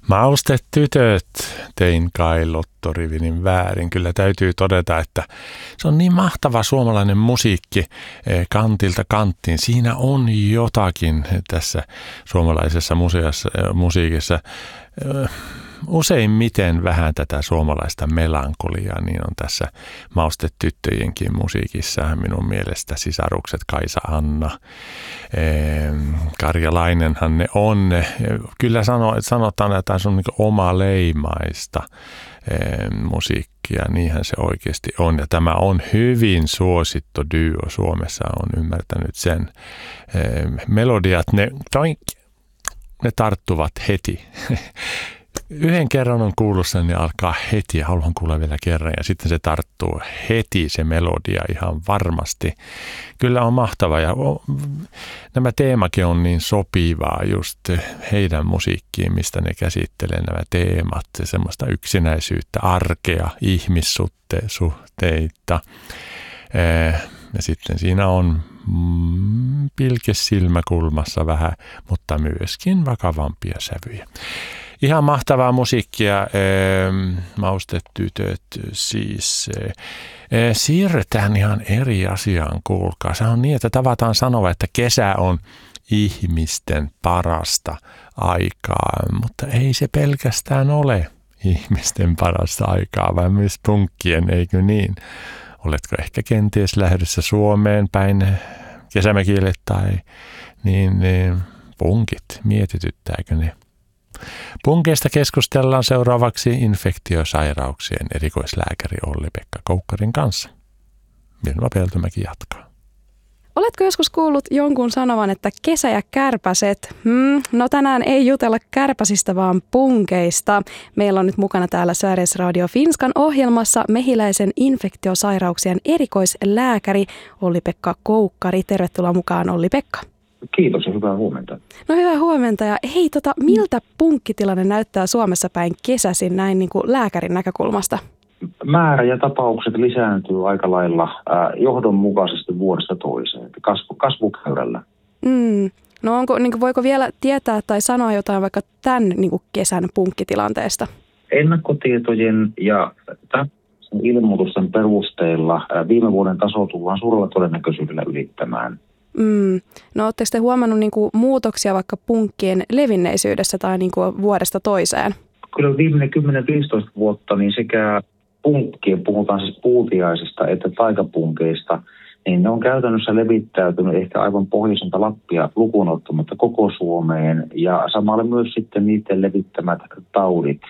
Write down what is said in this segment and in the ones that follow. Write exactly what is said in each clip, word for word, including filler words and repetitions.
Maustetytöt, tein kai Lotto Rivinin väärin. Kyllä täytyy todeta, että se on niin mahtava suomalainen musiikki kantilta kanttiin. Siinä on jotakin tässä suomalaisessa musiikissa. Useimmiten vähän tätä suomalaista melankoliaa, niin on tässä Maustetyttöjenkin musiikissa minun mielestä sisarukset Kaisa Anna. Karjalainenhan ne on. Kyllä sanotaan, että se on niin oma leimaista musiikkia, niinhän se oikeasti on. Ja tämä on hyvin suosittu duo Suomessa, on ymmärtänyt sen. Melodiat, ne, ne tarttuvat heti. Yhden kerran on kuullut sen, niin alkaa heti ja haluan kuulla vielä kerran ja sitten se tarttuu heti se melodia ihan varmasti. Kyllä on mahtava ja nämä teemakin on niin sopivaa just heidän musiikkiin, mistä ne käsittelee nämä teemat, semmoista yksinäisyyttä, arkea, ihmissuhteita. Ja sitten siinä on pilke silmäkulmassa vähän, mutta myöskin vakavampia sävyjä. Ihan mahtavaa musiikkia, Maustetytöt siis. Siirrytään ihan eri asiaan, kuulkaa. Se on niin, että tavataan sanoa, että kesä on ihmisten parasta aikaa, mutta ei se pelkästään ole ihmisten parasta aikaa, vaan myös punkkien, eikö niin? Oletko ehkä kenties lähdössä Suomeen päin kesämökille tai niin, niin punkit, mietityttääkö ne? Punkeista keskustellaan seuraavaksi infektiosairauksien erikoislääkäri Olli-Pekka Koukkarin kanssa. Vilma Peltomäki jatkaa. Oletko joskus kuullut jonkun sanovan, että kesä ja kärpäset? Hmm, no tänään ei jutella kärpäsistä, vaan punkeista. Meillä on nyt mukana täällä Sveriges Radio Finskan ohjelmassa mehiläisen infektiosairauksien erikoislääkäri Olli-Pekka Koukkari. Tervetuloa mukaan, Olli-Pekka. Kiitos ja hyvää huomenta. No hyvää huomenta ja hei, tota, miltä punkkitilanne näyttää Suomessa päin kesäisin näin niin kuin lääkärin näkökulmasta? Määrä ja tapaukset lisääntyy aika lailla äh, johdonmukaisesti vuodesta toiseen, kasvu, kasvukäyrällä. Mm. No onko, niin kuin, voiko vielä tietää tai sanoa jotain vaikka tämän niin kuin kesän punkkitilanteesta? Ennakkotietojen ja tämän ilmoitusten perusteella äh, viime vuoden taso tullaan suurella todennäköisyydellä ylittämään. Mm. No ootteko te huomannut niin kuin muutoksia vaikka punkkien levinneisyydessä tai niin kuin vuodesta toiseen? Kyllä viimeinen kymmenen viisitoista vuotta niin sekä punkkien, puhutaan siis puutiaisista että taikapunkeista, niin ne on käytännössä levittäytynyt ehkä aivan pohjoisinta Lappia lukuun ottamatta koko Suomeen ja samalla myös sitten niiden levittämät taudit.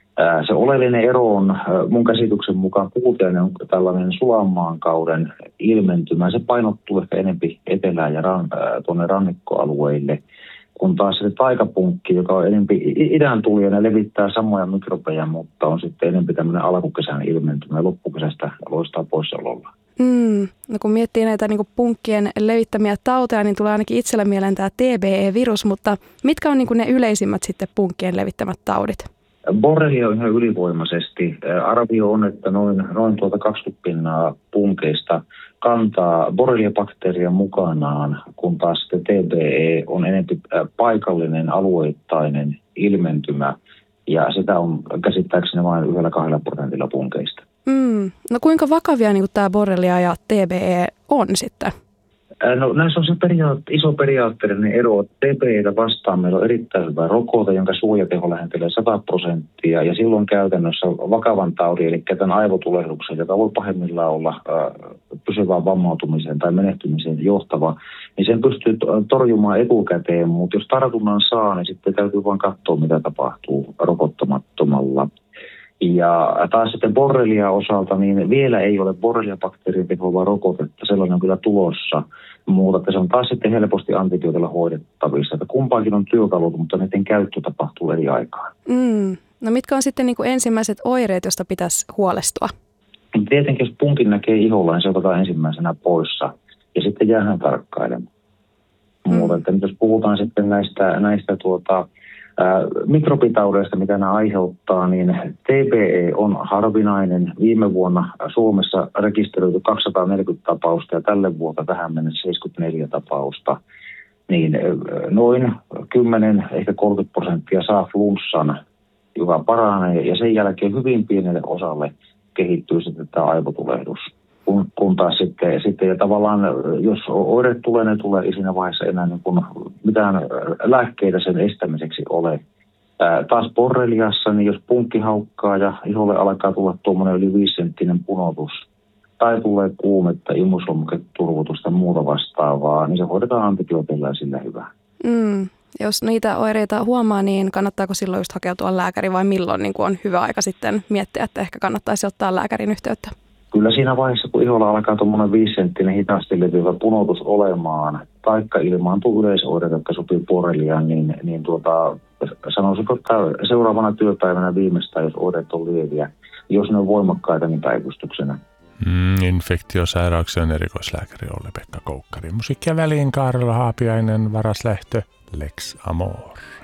Se oleellinen ero on mun käsityksen mukaan puutiainen on tällainen sulamaan kauden ilmentymä. Se painottuu ehkä enempi etelään ja ran, tuonne rannikkoalueille, kun taas se taikapunkki, joka on enempi idän tulijana, levittää samoja mikrobeja, mutta on sitten enempi tämmöinen alkukesän ilmentymä ja loppukesästä loistaa poissaololla. Mm. No kun miettii näitä niin kuin punkkien levittämiä tauteja, niin tulee ainakin itsellä mieleen tämä T B E-virus, mutta mitkä on niin kuin ne yleisimmät sitten punkkien levittämät taudit? Borrelia on ihan ylivoimaisesti. Arvio on, että noin, noin tuota kaksikymmentä pinnaa punkeista kantaa borrelia-bakteeria mukanaan, kun taas sitten T B E on enemmän paikallinen alueittainen ilmentymä, ja sitä on käsittääkseni vain yhdellä kahdella prosentilla punkeista. Mm. No kuinka vakavia niin tämä borrelia ja T B E on sitten? No näissä on se periaat, iso periaatteellinen ero. T B E:tä vastaan meillä on erittäin hyvä rokote, jonka suojateho lähentelee sata prosenttia. Ja silloin käytännössä vakavan taudin, eli tämän aivotulehduksen, joka voi pahimmillaan olla äh, pysyvään vammautumiseen tai menehtymiseen johtava, niin sen pystyy torjumaan etukäteen. Mutta jos tartunnan saa, niin sitten täytyy vain katsoa, mitä tapahtuu rokottamattomalla. Ja taas sitten borrelia osalta, niin vielä ei ole borrelia-bakteerin tehoavaa rokotetta, sellainen on kyllä tulossa, mutta se on taas sitten helposti antibiootilla hoidettavissa. Että kumpaakin on työkalut, mutta niiden käyttö tapahtuu eri aikaan. Mm. No mitkä on sitten niin kuin ensimmäiset oireet, joista pitäisi huolestua? Tietenkin jos punkin näkee iholla, niin se otetaan ensimmäisenä poissa ja sitten jäähän tarkkailemaan. Mm. Mutta että jos puhutaan sitten näistä, näistä tuota... mikrobitaudeista, mitä nämä aiheuttaa, niin T B E on harvinainen. Viime vuonna Suomessa rekisteröity kaksisataaneljäkymmentä tapausta ja tälle vuonna tähän mennessä seitsemänkymmentäneljä tapausta. Niin noin kymmenen, ehkä kolmekymmentä prosenttia saa flunssan joka paranee ja sen jälkeen hyvin pienelle osalle kehittyy sitten tämä aivotulehdus. Kun, kun taas sitten, sitten ja tavallaan, jos oireet tulee, ne tulee ei siinä vaiheessa enää niin kuin mitään lääkkeitä sen estämiseksi ole. Ää, taas borreliassa, niin jos punkki haukkaa ja iholle alkaa tulla tuommoinen yli viisisenttinen punotus, tai tulee kuumetta, imusolmuketurvotusta ja muuta vastaavaa, niin se hoidetaan antibiootilla ja sillä hyvä. Mm. Jos niitä oireita huomaa, niin kannattaako silloin just hakeutua lääkäriin vai milloin niin on hyvä aika sitten miettiä, että ehkä kannattaisi ottaa lääkärin yhteyttä? Kyllä siinä vaiheessa, kun iholla alkaa tuommoinen viisisenttinen hitaasti levyvä punotus olemaan, taikka ilmaantuu yleisoireita, jotka sopii borreliaan, niin, niin tuota, sanoisinko, että seuraavana työpäivänä viimeistään, jos oireet on lieviä, jos ne on voimakkaita, niin päivystyksenä. Mm, infektiosairauksien erikoislääkäri Olli-Pekka Koukkari. Musiikkia väliin Kaarlo Haapiainen, Varaslähtö, Lex Amor.